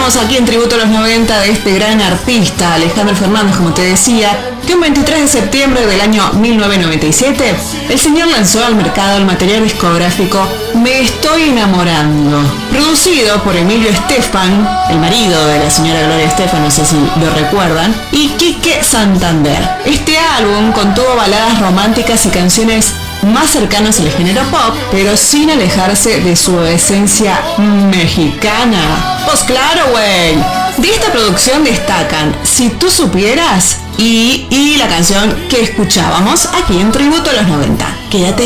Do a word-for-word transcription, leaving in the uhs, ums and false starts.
Estamos aquí en Tributo a los noventa de este gran artista, Alejandro Fernández, como te decía, que un veintitrés de septiembre del año mil novecientos noventa y siete, el señor lanzó al mercado el material discográfico Me Estoy Enamorando, producido por Emilio Estefan, el marido de la señora Gloria Estefan, no sé si lo recuerdan, y Quique Santander. Este álbum contuvo baladas románticas y canciones más cercanas al género pop, pero sin alejarse de su esencia mexicana. Pues claro, güey. De esta producción destacan Si Tú Supieras y, y la canción que escuchábamos aquí en Tributo a los noventa. Quédate.